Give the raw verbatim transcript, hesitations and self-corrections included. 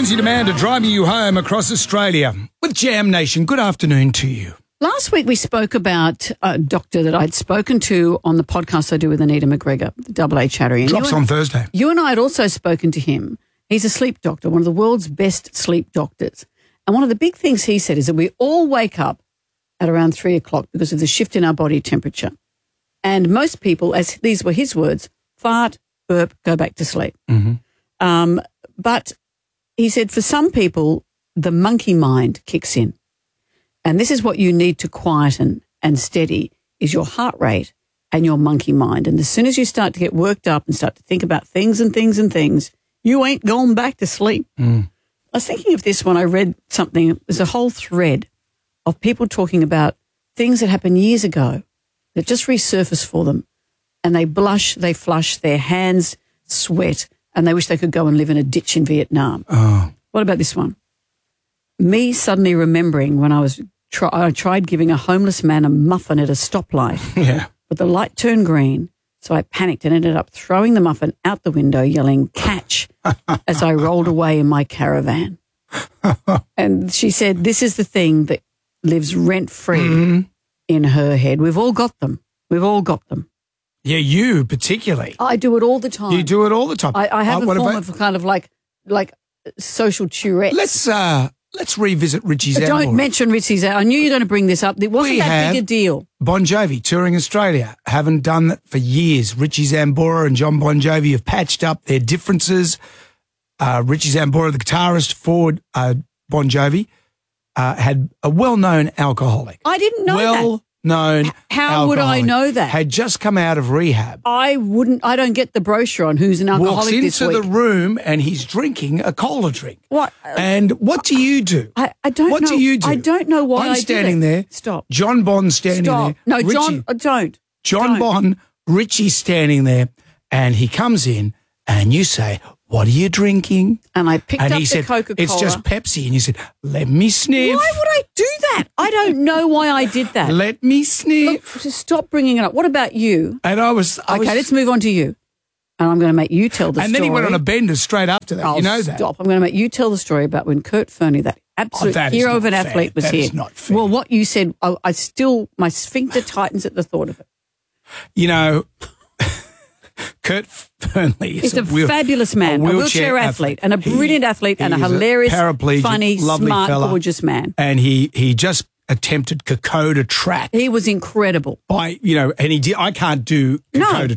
Lindsay Demander driving you home across Australia with Jam Nation. Good afternoon to you. Last week we spoke about a doctor that I'd spoken to on the podcast I do with Anita McGregor, the Double A Chattery. And Drops you on and, Thursday. You and I had also spoken to him. He's a sleep doctor, one of the world's best sleep doctors. And one of the big things he said is that we all wake up at around three o'clock because of the shift in our body temperature. And most people, as these were his words, fart, burp, go back to sleep. Mm-hmm. Um, but he said for some people, the monkey mind kicks in. And this is what you need to quieten and steady is your heart rate and your monkey mind. And as soon as you start to get worked up and start to think about things and things and things, you ain't going back to sleep. Mm. I was thinking of this when I read something. There's a whole thread of people talking about things that happened years ago that just resurface for them. And they blush, they flush, their hands sweat, and they wish they could go and live in a ditch in Vietnam. Oh. What about this one? Me suddenly remembering when I was try, I tried giving a homeless man a muffin at a stoplight, Yeah. but the light turned green, so I panicked and ended up throwing the muffin out the window, yelling, "Catch," as I rolled away in my caravan. And she said, this is the thing that lives rent-free Mm-hmm. in her head. We've all got them. We've all got them. Yeah, you particularly. I do it all the time. You do it all the time. I, I have Uh, a what form about- of kind of like like social Tourette. Let's uh, let's revisit Richie Zambora. Don't mention Richie Zambora. I knew you were going to bring this up. It wasn't We that have- big a deal. Bon Jovi touring Australia. Haven't done that for years. Richie Zambora and John Bon Jovi have patched up their differences. Uh, Richie Zambora, the guitarist for uh, Bon Jovi, uh, had a well-known alcoholic. I didn't know that. Well-known How would I alcoholic. know that? Had just come out of rehab. I wouldn't. I don't get the brochure on who's an Walks alcoholic this into week. the room and he's drinking a cola drink. What? And what do you do? I, I don't What know. do you do? I don't know why I'm I did standing it. there. Stop. John Bond standing Stop. there. No, Richie, John. uh, Don't. John don't. Bond, Richie standing there, and he comes in, and you say, "What are you drinking?" And I picked And up he the said, Coca-Cola. "It's just Pepsi." And you said, "Let me sniff. Why would I do that? I don't know why I did that. Let me sniff." Look, just stop bringing it up. What about you? And I was, I Okay, was, let's move on to you. And I'm going to make you tell the and story. then he went on a bender straight after that. Oh, you know that. stop. I'm going to make you tell the story about when Kurt Fernie, that absolute Oh, that is hero not of an fair. athlete, was That here. is not fair. Well, what you said, I, I still, my sphincter tightens at the thought of it. You know, Kurt Fernley is He's a, wheel- fabulous man, a wheelchair, athlete, and a He- brilliant athlete, and a he's hilarious, paraplegic, funny, lovely smart, fella. gorgeous man. And he he just attempted Kokoda track He was incredible. by, you know, and he did, I can't do No, Kokoda